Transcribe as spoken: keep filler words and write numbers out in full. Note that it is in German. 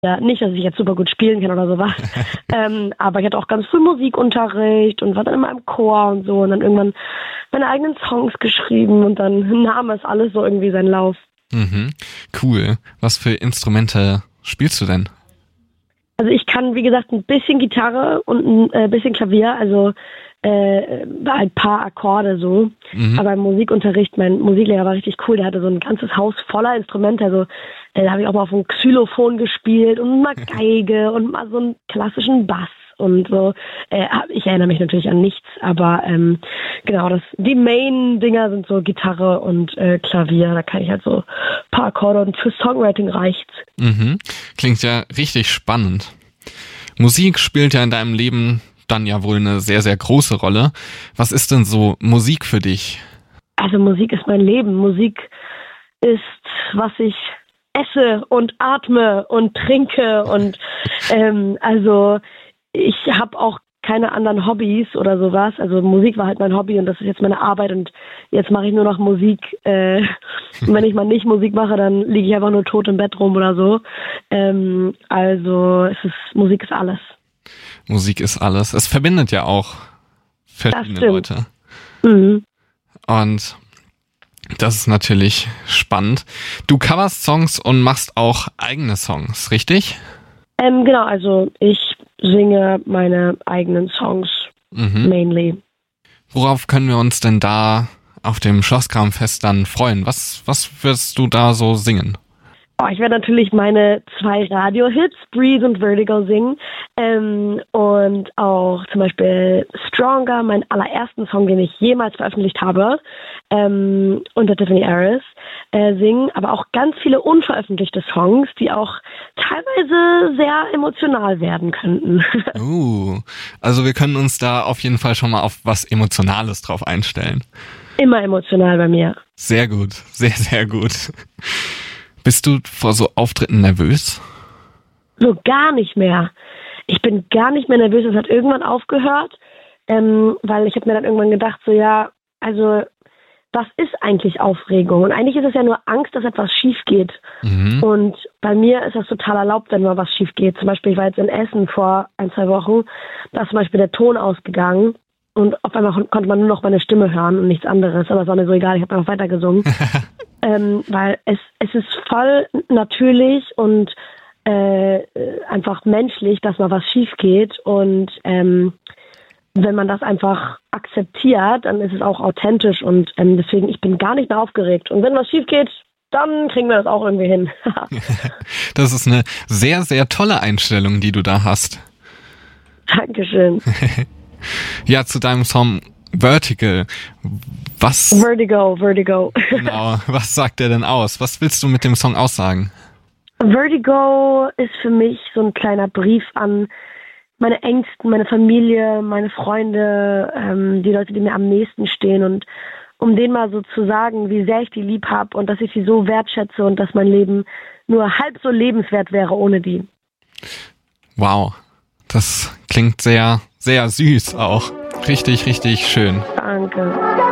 Ja, nicht, dass ich jetzt super gut spielen kann oder sowas. ähm, aber ich hatte auch ganz früh Musikunterricht und war dann immer im Chor und so und dann irgendwann meine eigenen Songs geschrieben und dann nahm es alles so irgendwie seinen Lauf. Mhm. Cool. Was für Instrumente spielst du denn? Also ich kann, wie gesagt, ein bisschen Gitarre und ein äh, bisschen Klavier, also äh, ein paar Akkorde so. Mhm. Aber im Musikunterricht, mein Musiklehrer war richtig cool, der hatte so ein ganzes Haus voller Instrumente, also äh, da habe ich auch mal auf dem Xylophon gespielt und mal Geige und mal so einen klassischen Bass und so. Äh, ich erinnere mich natürlich an nichts, aber ähm, genau, das die Main-Dinger sind so Gitarre und äh, Klavier, da kann ich halt so ein paar Akkorde und für Songwriting reicht's. Mhm. Klingt ja richtig spannend. Musik spielt ja in deinem Leben dann ja wohl eine sehr, sehr große Rolle. Was ist denn so Musik für dich? Also Musik ist mein Leben. Musik ist, was ich esse und atme und trinke und ähm, also ich habe auch keine anderen Hobbys oder sowas. Also Musik war halt mein Hobby und das ist jetzt meine Arbeit und jetzt mache ich nur noch Musik. Äh, und wenn ich mal nicht Musik mache, dann liege ich einfach nur tot im Bett rum oder so. Ähm, also es ist, Musik ist alles. Musik ist alles. Es verbindet ja auch verschiedene Leute. Mhm. Und das ist natürlich spannend. Du coverst Songs und machst auch eigene Songs, richtig? Ähm, genau, also ich singe meine eigenen Songs Mhm. mainly. Worauf können wir uns denn da auf dem Schlosskramfest dann freuen? Was, was wirst du da so singen? Oh, ich werde natürlich meine zwei Radio-Hits, Breeze und Vertigo, singen. Ähm, und auch zum Beispiel Stronger, meinen allerersten Song, den ich jemals veröffentlicht habe, ähm, unter Tiffany Harris, äh, singen. Aber auch ganz viele unveröffentlichte Songs, die auch teilweise sehr emotional werden könnten. Uh, also wir können uns da auf jeden Fall schon mal auf was Emotionales drauf einstellen. Immer emotional bei mir. Sehr gut, sehr, sehr gut. Bist du vor so Auftritten nervös? So gar nicht mehr. Ich bin gar nicht mehr nervös. Das hat irgendwann aufgehört, ähm, weil ich habe mir dann irgendwann gedacht, so ja, also was ist eigentlich Aufregung? Und eigentlich ist es ja nur Angst, dass etwas schief geht. Mhm. Und bei mir ist das total erlaubt, wenn mal was schief geht. Zum Beispiel, ich war jetzt in Essen vor ein, zwei Wochen, da ist zum Beispiel der Ton ausgegangen und auf einmal konnte man nur noch meine Stimme hören und nichts anderes. Aber es war mir so egal, ich habe einfach weitergesungen. ähm, weil es, es ist voll natürlich und äh, einfach menschlich, dass mal was schief geht. Und ähm, wenn man das einfach akzeptiert, dann ist es auch authentisch und ähm, deswegen, ich bin gar nicht mehr aufgeregt. Und wenn was schief geht, dann kriegen wir das auch irgendwie hin. Das ist eine sehr, sehr tolle Einstellung, die du da hast. Dankeschön. Ja, zu deinem Song Vertical. Was? Vertigo, Vertigo. Genau, was sagt der denn aus? Was willst du mit dem Song aussagen? Vertigo ist für mich so ein kleiner Brief an meine Ängsten, meine Familie, meine Freunde, ähm, die Leute, die mir am nächsten stehen und um denen mal so zu sagen, wie sehr ich die lieb habe und dass ich sie so wertschätze und dass mein Leben nur halb so lebenswert wäre ohne die. Wow, das klingt sehr, sehr süß auch. Richtig, richtig schön. Danke.